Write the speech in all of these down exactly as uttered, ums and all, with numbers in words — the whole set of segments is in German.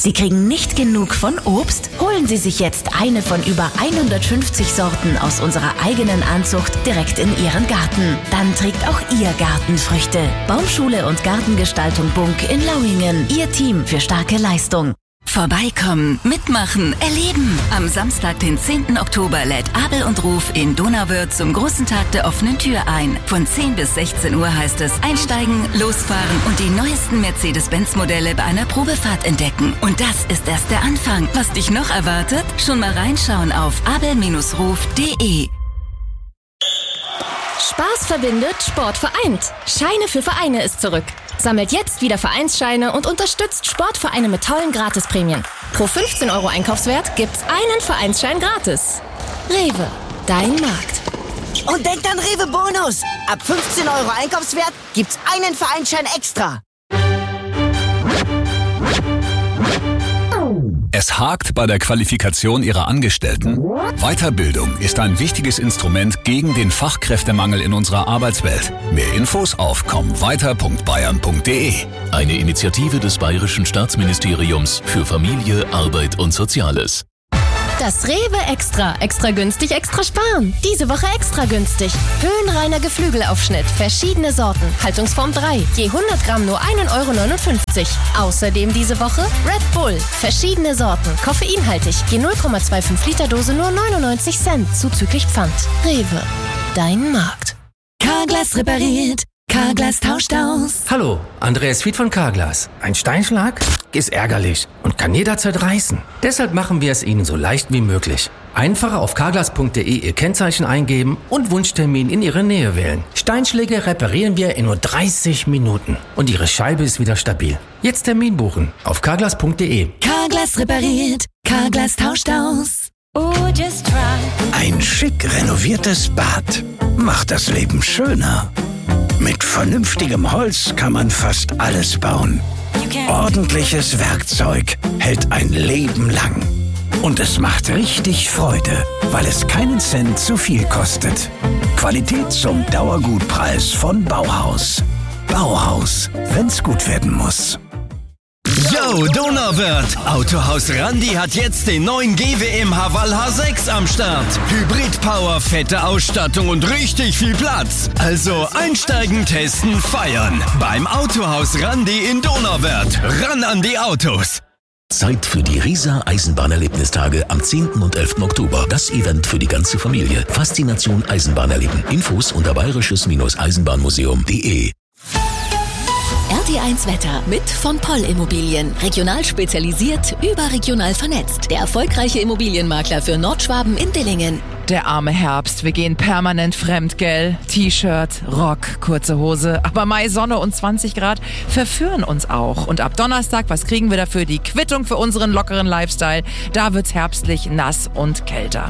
Sie kriegen nicht genug von Obst? Holen Sie sich jetzt eine von über hundertfünfzig Sorten aus unserer eigenen Anzucht direkt in Ihren Garten. Dann trägt auch Ihr Garten Früchte. Baumschule und Gartengestaltung Bunk in Lauingen. Ihr Team für starke Leistung. Vorbeikommen, mitmachen, erleben. Am Samstag, den zehnten Oktober, lädt Abel und Ruf in Donauwörth zum großen Tag der offenen Tür ein. Von zehn bis sechzehn Uhr heißt es einsteigen, losfahren und die neuesten Mercedes-Benz-Modelle bei einer Probefahrt entdecken. Und das ist erst der Anfang. Was dich noch erwartet? Schon mal reinschauen auf abel Bindestrich ruf punkt de. Spaß verbindet, Sport vereint. Scheine für Vereine ist zurück. Sammelt jetzt wieder Vereinsscheine und unterstützt Sportvereine mit tollen Gratisprämien. Pro fünfzehn Euro Einkaufswert gibt's einen Vereinsschein gratis. Rewe, dein Markt. Und denkt an Rewe Bonus. Ab fünfzehn Euro Einkaufswert gibt's einen Vereinsschein extra. Es hakt bei der Qualifikation Ihrer Angestellten? Weiterbildung ist ein wichtiges Instrument gegen den Fachkräftemangel in unserer Arbeitswelt. Mehr Infos auf komm weiter punkt bayern punkt de. Eine Initiative des Bayerischen Staatsministeriums für Familie, Arbeit und Soziales. Das Rewe Extra. Extra günstig, extra sparen. Diese Woche extra günstig. Höhenreiner Geflügelaufschnitt. Verschiedene Sorten. Haltungsform drei. Je hundert Gramm nur ein Euro neunundfünfzig. Außerdem diese Woche Red Bull. Verschiedene Sorten. Koffeinhaltig. Je null Komma fünfundzwanzig Liter Dose nur neunundneunzig Cent. Zuzüglich Pfand. Rewe. Dein Markt. Carglass repariert. Carglass tauscht aus. Hallo, Andreas Fied von Carglass. Ein Steinschlag ist ärgerlich und kann jederzeit reißen. Deshalb machen wir es Ihnen so leicht wie möglich. Einfach auf carglass punkt de Ihr Kennzeichen eingeben und Wunschtermin in Ihre Nähe wählen. Steinschläge reparieren wir in nur dreißig Minuten und Ihre Scheibe ist wieder stabil. Jetzt Termin buchen auf carglass punkt de. Carglass repariert. Carglass tauscht aus. Oh, just try. Ein schick renoviertes Bad macht das Leben schöner. Mit vernünftigem Holz kann man fast alles bauen. Ordentliches Werkzeug hält ein Leben lang. Und es macht richtig Freude, weil es keinen Cent zu viel kostet. Qualität zum Dauergutpreis von Bauhaus. Bauhaus, wenn's gut werden muss. Yo, Donauwörth! Autohaus Randi hat jetzt den neuen G W M Haval H sechs am Start. Hybrid-Power, fette Ausstattung und richtig viel Platz. Also einsteigen, testen, feiern. Beim Autohaus Randi in Donauwörth. Ran an die Autos! Zeit für die Riesa Eisenbahnerlebnistage am zehnten und elften Oktober. Das Event für die ganze Familie. Faszination Eisenbahn erleben. Infos unter bayerisches Eisenbahnmuseum punkt de. R T eins Wetter mit von Poll Immobilien. Regional spezialisiert, überregional vernetzt. Der erfolgreiche Immobilienmakler für Nordschwaben in Dillingen. Der arme Herbst, wir gehen permanent fremd, gell? T-Shirt, Rock, kurze Hose. Aber Mai, Sonne und zwanzig Grad verführen uns auch. Und ab Donnerstag, was kriegen wir dafür? Die Quittung für unseren lockeren Lifestyle. Da wird's herbstlich, nass und kälter.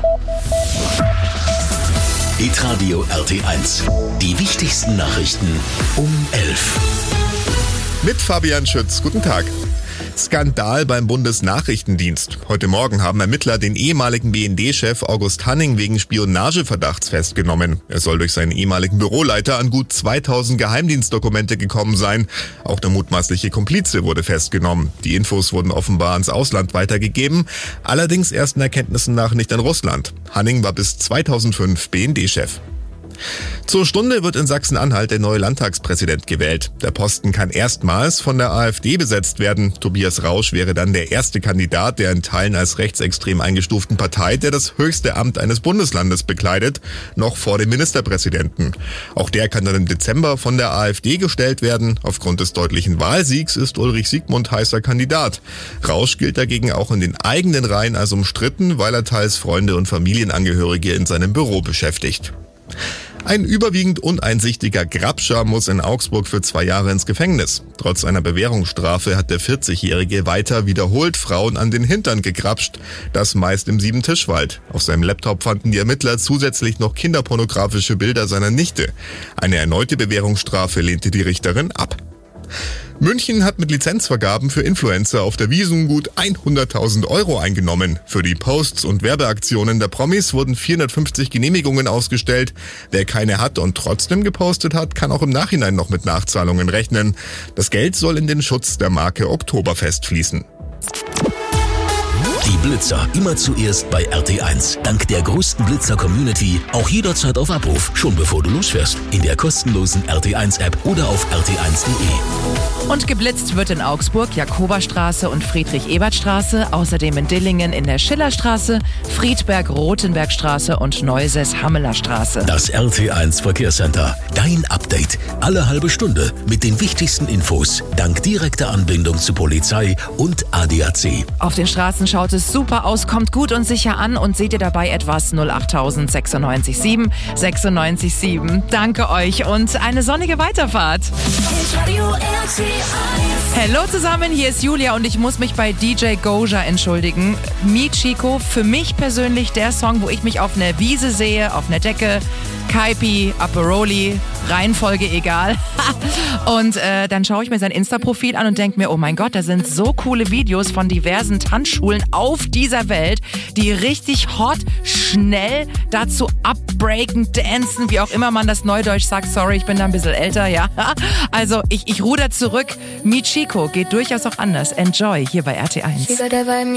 Hitradio R T eins. Die wichtigsten Nachrichten um elf. Mit Fabian Schütz. Guten Tag. Skandal beim Bundesnachrichtendienst. Heute Morgen haben Ermittler den ehemaligen B N D-Chef August Hanning wegen Spionageverdachts festgenommen. Er soll durch seinen ehemaligen Büroleiter an gut zweitausend Geheimdienstdokumente gekommen sein. Auch der mutmaßliche Komplize wurde festgenommen. Die Infos wurden offenbar ans Ausland weitergegeben, allerdings ersten Erkenntnissen nach nicht an Russland. Hanning war bis zweitausendfünf B N D-Chef. Zur Stunde wird in Sachsen-Anhalt der neue Landtagspräsident gewählt. Der Posten kann erstmals von der AfD besetzt werden. Tobias Rausch wäre dann der erste Kandidat der in Teilen als rechtsextrem eingestuften Partei, der das höchste Amt eines Bundeslandes bekleidet, noch vor dem Ministerpräsidenten. Auch der kann dann im Dezember von der AfD gestellt werden. Aufgrund des deutlichen Wahlsiegs ist Ulrich Siegmund heißer Kandidat. Rausch gilt dagegen auch in den eigenen Reihen als umstritten, weil er teils Freunde und Familienangehörige in seinem Büro beschäftigt. Ein überwiegend uneinsichtiger Grabscher muss in Augsburg für zwei Jahre ins Gefängnis. Trotz einer Bewährungsstrafe hat der vierzigjährige weiter wiederholt Frauen an den Hintern gegrapscht. Das meist im Siebentischwald. Auf seinem Laptop fanden die Ermittler zusätzlich noch kinderpornografische Bilder seiner Nichte. Eine erneute Bewährungsstrafe lehnte die Richterin ab. München hat mit Lizenzvergaben für Influencer auf der Wiesn gut hunderttausend Euro eingenommen. Für die Posts und Werbeaktionen der Promis wurden vierhundertfünfzig Genehmigungen ausgestellt. Wer keine hat und trotzdem gepostet hat, kann auch im Nachhinein noch mit Nachzahlungen rechnen. Das Geld soll in den Schutz der Marke Oktoberfest fließen. Die Blitzer immer zuerst bei R T eins. Dank der größten Blitzer-Community auch jederzeit auf Abruf, schon bevor du losfährst. In der kostenlosen R T eins App oder auf r t eins punkt de. Und geblitzt wird in Augsburg, Jakoberstraße und Friedrich-Ebert-Straße, außerdem in Dillingen in der Schillerstraße, Friedberg-Rotenbergstraße und Neuses-Hammeler-Straße. Das R T eins Verkehrscenter. Dein Update. Alle halbe Stunde mit den wichtigsten Infos. Dank direkter Anbindung zu Polizei und A D A C. Auf den Straßen schaut es super aus, kommt gut und sicher an und seht ihr dabei etwas null acht null sechs neun sieben sechs neun sieben. Danke euch und eine sonnige Weiterfahrt. Hallo zusammen, hier ist Julia und ich muss mich bei D J Goja entschuldigen. Michiko, für mich persönlich der Song, wo ich mich auf einer Wiese sehe, auf einer Decke, Kaipi, Aperoli, Reihenfolge egal. Und äh, dann schaue ich mir sein Insta-Profil an und denke mir, oh mein Gott, da sind so coole Videos von diversen Tanzschulen auf dieser Welt, die richtig hot, schnell dazu upbreaken, dancen, wie auch immer man das Neudeutsch sagt. Sorry, ich bin da ein bisschen älter, ja. Also ich, ich ruder zurück. Michiko geht durchaus auch anders. Enjoy hier bei R T eins.